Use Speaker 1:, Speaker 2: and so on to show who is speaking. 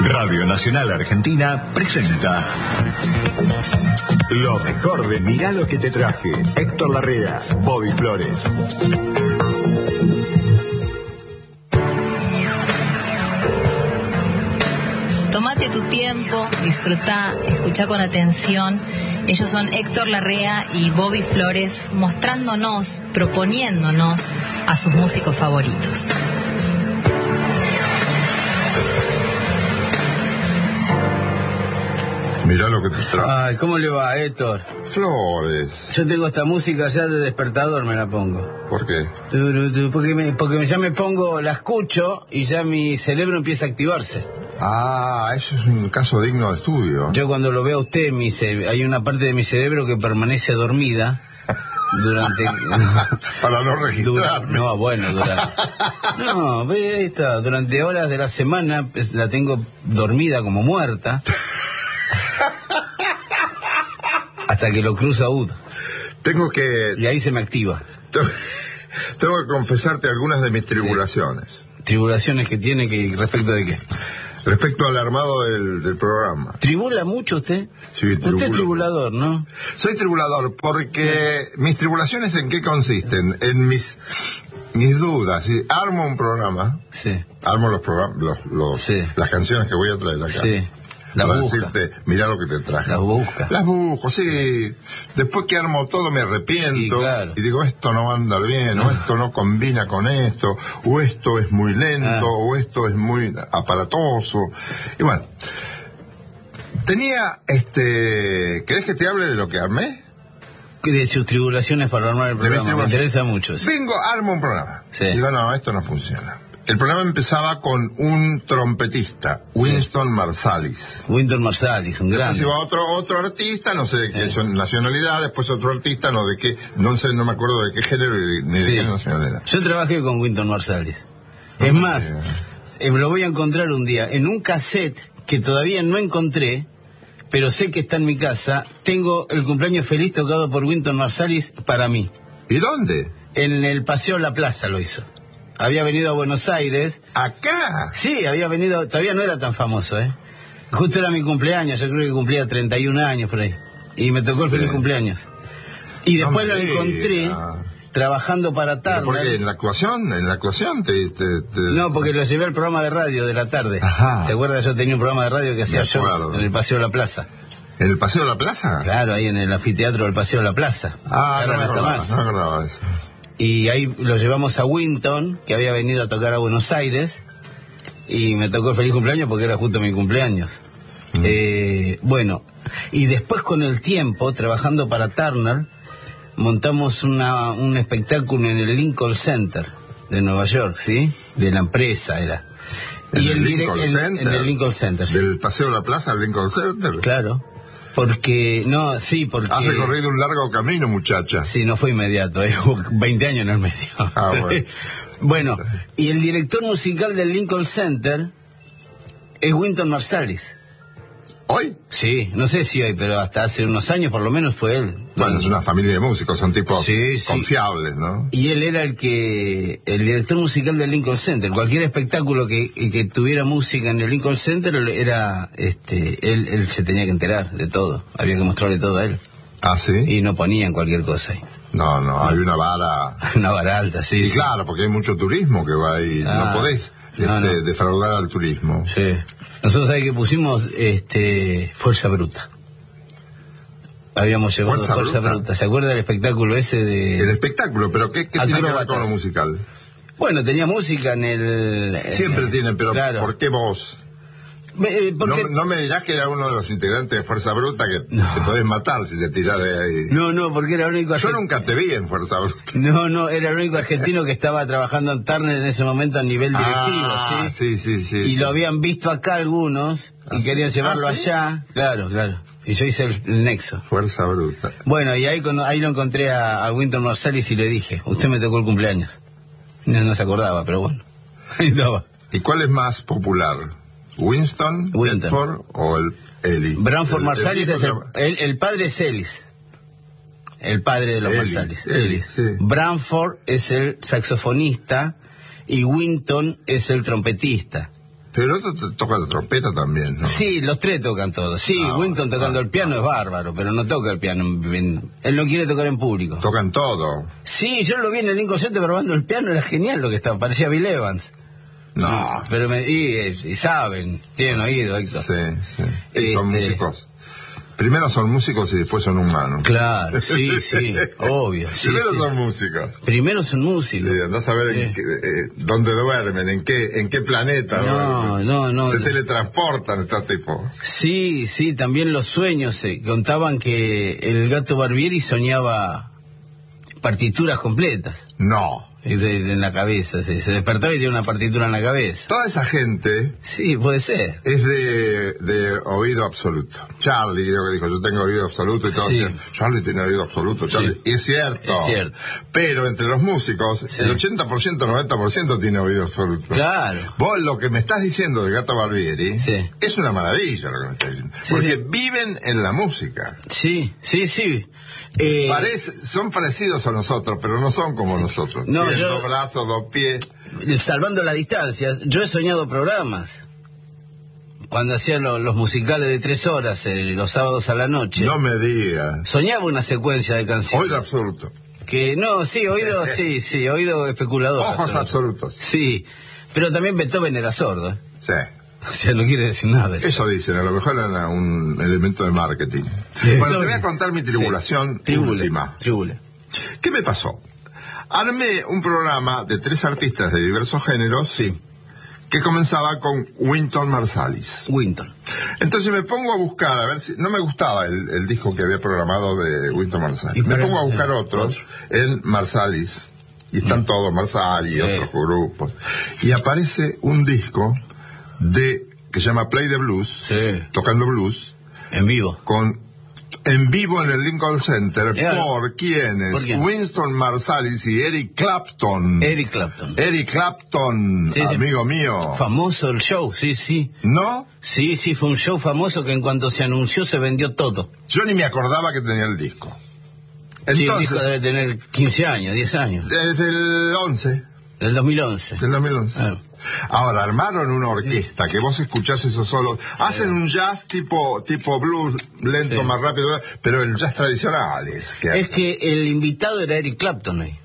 Speaker 1: Radio Nacional Argentina presenta lo mejor de Mirá lo que te traje. Héctor Larrea, Bobby Flores.
Speaker 2: Tómate tu tiempo, disfruta, escucha con atención. Ellos son Héctor Larrea y Bobby Flores, mostrándonos, proponiéndonos a sus músicos favoritos.
Speaker 3: Mirá lo que te trae.
Speaker 4: Ay, ¿cómo le va, Héctor?
Speaker 3: Flores.
Speaker 4: Yo tengo esta música ya de despertador, me la pongo.
Speaker 3: ¿Por qué?
Speaker 4: Porque ya me pongo, la escucho y ya mi cerebro empieza a activarse.
Speaker 3: Ah, eso es un caso digno de estudio.
Speaker 4: Yo cuando lo veo a usted, hay una parte de mi cerebro que permanece dormida durante...
Speaker 3: Para no registrarme.
Speaker 4: No, bueno, no, ve, ahí está, durante horas de la semana la tengo dormida como muerta. Hasta que lo cruza UD. Y ahí se me activa.
Speaker 3: Tengo que confesarte algunas de mis tribulaciones.
Speaker 4: Sí. ¿Tribulaciones que tiene respecto de qué?
Speaker 3: Respecto al armado del programa.
Speaker 4: ¿Tribula mucho usted?
Speaker 3: Sí, tribulo.
Speaker 4: Usted es tribulador, ¿no?
Speaker 3: Soy tribulador porque mis tribulaciones ¿en qué consisten? En mis dudas. Si armo un programa,
Speaker 4: sí.
Speaker 3: Armo los programas,
Speaker 4: sí.
Speaker 3: Las canciones que voy a traer acá.
Speaker 4: Sí.
Speaker 3: Para decirte, mirá lo que te traje. Las busco, sí. Después que armo todo me arrepiento.
Speaker 4: Claro.
Speaker 3: Y digo, esto no va a andar bien, o esto no combina con esto, o esto es muy lento, o esto es muy aparatoso. Y bueno, ¿querés que te hable de lo que armé?
Speaker 4: De sus tribulaciones para armar el programa, me interesa mucho. Sí.
Speaker 3: Armo un programa.
Speaker 4: Sí.
Speaker 3: Digo, no, esto no funciona. El programa empezaba con un trompetista, Wynton Marsalis.
Speaker 4: Wynton Marsalis, un grande.
Speaker 3: Después iba otro artista, no sé de qué nacionalidad, después otro artista, no me acuerdo de qué género ni de qué nacionalidad.
Speaker 4: Yo trabajé con Wynton Marsalis. Es más, lo voy a encontrar un día. En un cassette que todavía no encontré, pero sé que está en mi casa, tengo el cumpleaños feliz tocado por Wynton Marsalis para mí.
Speaker 3: ¿Y dónde?
Speaker 4: En el Paseo La Plaza lo hizo. Había venido a Buenos Aires.
Speaker 3: ¿Acá?
Speaker 4: Sí, había venido, todavía no era tan famoso, Justo era mi cumpleaños, yo creo que cumplía 31 años por ahí. Y me tocó el feliz cumpleaños. Y después lo encontré trabajando para Turner.
Speaker 3: ¿Por qué? ¿En la actuación?
Speaker 4: No, porque lo llevé al programa de radio de la tarde.
Speaker 3: Ajá.
Speaker 4: ¿Se acuerda? Yo tenía un programa de radio que hacía shows en el Paseo de la Plaza.
Speaker 3: ¿En el Paseo de la Plaza?
Speaker 4: Claro, ahí en el anfiteatro del Paseo de la Plaza.
Speaker 3: No me acordaba de eso.
Speaker 4: Y ahí lo llevamos a Wynton, que había venido a tocar a Buenos Aires, y me tocó el feliz cumpleaños porque era justo mi cumpleaños. Bueno, y después con el tiempo, trabajando para Turner, montamos un espectáculo en el Lincoln Center de Nueva York, ¿sí? De la empresa era.
Speaker 3: ¿En el Lincoln
Speaker 4: Center? Sí.
Speaker 3: ¿Del Paseo de la Plaza al Lincoln Center?
Speaker 4: Claro. Porque...
Speaker 3: Has recorrido un largo camino, muchacha.
Speaker 4: Sí, no fue inmediato, 20 años en el medio.
Speaker 3: Bueno.
Speaker 4: Bueno, y el director musical del Lincoln Center es Wynton Marsalis.
Speaker 3: ¿Hoy?
Speaker 4: Sí, no sé si hoy, pero hasta hace unos años por lo menos fue él.
Speaker 3: Bueno, es una familia de músicos, son tipos confiables, ¿no?
Speaker 4: Y él era el director musical del Lincoln Center. Cualquier espectáculo que tuviera música en el Lincoln Center era, él se tenía que enterar de todo. Había que mostrarle todo a él.
Speaker 3: ¿Ah, sí?
Speaker 4: Y no ponían cualquier cosa ahí.
Speaker 3: No, hay una vara.
Speaker 4: Una vara alta, sí.
Speaker 3: Y claro, porque hay mucho turismo que va ahí. No podés defraudar al turismo.
Speaker 4: Sí. Nosotros, ¿sabes qué pusimos? Fuerza Bruta. Habíamos llevado Fuerza Bruta. ¿Se acuerda del espectáculo ese de...?
Speaker 3: El espectáculo, pero ¿qué tiene que ver con lo musical?
Speaker 4: Bueno, tenía música en el...
Speaker 3: Siempre tiene, pero claro. ¿Por qué vos?
Speaker 4: Porque...
Speaker 3: No me dirás que era uno de los integrantes de Fuerza Bruta que te podés matar si se tirás de ahí.
Speaker 4: No, porque era el único...
Speaker 3: Yo nunca te vi en Fuerza Bruta.
Speaker 4: No, era el único argentino que estaba trabajando en Turner en ese momento a nivel directivo,
Speaker 3: ¿sí?
Speaker 4: Y lo habían visto acá algunos y querían llevarlo allá. Claro. Y yo hice el nexo.
Speaker 3: Fuerza Bruta.
Speaker 4: Bueno, y ahí lo encontré a Wynton Marsalis y le dije, usted me tocó el cumpleaños. No se acordaba, pero bueno. Ahí estaba.
Speaker 3: ¿Y cuál es más popular? ¿Winston, Bedford o el Ellis?
Speaker 4: Branford Marsalis es el padre es Ellis. El padre de los Marsalis. Ellis.
Speaker 3: Sí.
Speaker 4: Branford es el saxofonista y Wynton es el trompetista.
Speaker 3: Pero el otro toca la trompeta también, ¿no?
Speaker 4: Sí, los tres tocan todos. Sí, Winton tocando el piano es bárbaro, pero no toca el piano. Él no quiere tocar en público.
Speaker 3: Tocan todo.
Speaker 4: Sí, yo lo vi en el Lincoln Center probando el piano, era genial lo que estaba, parecía Bill Evans.
Speaker 3: No.
Speaker 4: Pero y saben, tienen oído, Héctor.
Speaker 3: Sí. Y son músicos. Primero son músicos y después son humanos.
Speaker 4: Claro, sí, obvio.
Speaker 3: Primero son músicos.
Speaker 4: Primero son músicos.
Speaker 3: Sí, andás a ver dónde duermen, en qué planeta duermen.
Speaker 4: No.
Speaker 3: Se teletransportan estos tipos.
Speaker 4: Sí, también los sueños. Contaban que el Gato Barbieri soñaba partituras completas.
Speaker 3: No.
Speaker 4: En la cabeza, se despertaba y tenía una partitura en la cabeza.
Speaker 3: Toda esa gente...
Speaker 4: Sí, puede ser.
Speaker 3: Es de oído absoluto. Charlie creo que dijo, yo tengo oído absoluto y todo.
Speaker 4: Sí.
Speaker 3: Charlie tiene oído absoluto, Charlie.
Speaker 4: Sí.
Speaker 3: Y es cierto.
Speaker 4: Es cierto.
Speaker 3: Pero entre los músicos, el 80%, 90% tiene oído absoluto.
Speaker 4: Claro.
Speaker 3: Vos lo que me estás diciendo del Gato Barbieri es una maravilla lo que me estás diciendo. Porque viven en la música.
Speaker 4: Sí.
Speaker 3: Son parecidos a nosotros, pero no son como nosotros.
Speaker 4: No,
Speaker 3: tienen dos brazos, dos pies.
Speaker 4: Salvando la distancia, yo he soñado programas. Cuando hacían los musicales de 3 horas, los sábados a la noche.
Speaker 3: No me digas.
Speaker 4: Soñaba una secuencia de canciones.
Speaker 3: Oído absoluto.
Speaker 4: Que no, sí, oído, sí, oído especulador.
Speaker 3: Ojos absolutos.
Speaker 4: Sí, pero también Beethoven era sordo.
Speaker 3: Sí.
Speaker 4: O sea, no quiere decir nada.
Speaker 3: Eso dicen, a lo mejor era un elemento de marketing. Bueno, te voy a contar mi tribulación última.
Speaker 4: Tribule.
Speaker 3: ¿Qué me pasó? Armé un programa de 3 artistas de diversos géneros que comenzaba con Wynton Marsalis. Entonces me pongo a buscar, a ver si... No me gustaba el disco que había programado de Wynton Marsalis. Me pongo a buscar otros en Marsalis. Y están todos, Marsalis y otros grupos. Y aparece un disco que se llama Play the Blues, tocando blues.
Speaker 4: En vivo.
Speaker 3: En vivo en el Lincoln Center. ¿Por quiénes?
Speaker 4: ¿Por quién?
Speaker 3: Wynton Marsalis y Eric Clapton.
Speaker 4: Eric Clapton,
Speaker 3: amigo mío.
Speaker 4: Famoso el show, sí.
Speaker 3: ¿No?
Speaker 4: Sí, fue un show famoso que en cuanto se anunció se vendió todo.
Speaker 3: Yo ni me acordaba que tenía el disco.
Speaker 4: Entonces, el disco debe tener 15 años, 10 años.
Speaker 3: Desde el 11.
Speaker 4: Del 2011.
Speaker 3: Del 2011. Ahora, armaron una orquesta que vos escuchás eso solo. Hacen un jazz tipo blues, lento, más rápido, pero el jazz tradicional
Speaker 4: es que el invitado era Eric Clapton ahí.